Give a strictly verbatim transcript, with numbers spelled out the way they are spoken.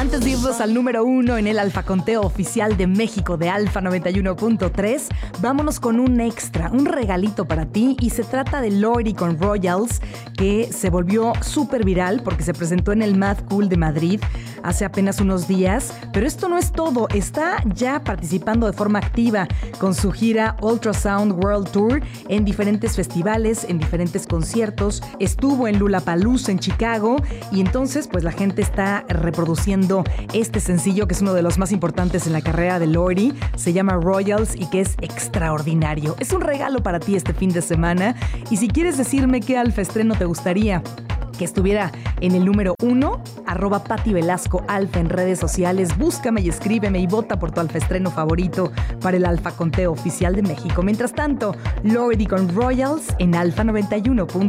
Antes de irnos al número uno en el Alfa Conteo Oficial de México de Alfa noventa y uno punto tres, vámonos con un extra, un regalito para ti, y se trata de Lordi con Royals, que se volvió súper viral porque se presentó en el Mad Cool de Madrid hace apenas unos días. Pero esto no es todo, está ya participando de forma activa con su gira Ultrasound World Tour en diferentes festivales, en diferentes conciertos. Estuvo en Lollapalooza en Chicago, y entonces pues la gente está reproduciendo este sencillo que es uno de los más importantes en la carrera de Lordi. Se llama Royals y que es extraordinario. Es un regalo para ti este fin de semana, y si quieres decirme qué alfa estreno te gustaría que estuviera en el número uno, arroba Pati Velasco Alfa en redes sociales, búscame y escríbeme y vota por tu alfa estreno favorito para el Alfa Conteo Oficial de México. Mientras tanto, Lordi con Royals en Alfa noventa y uno.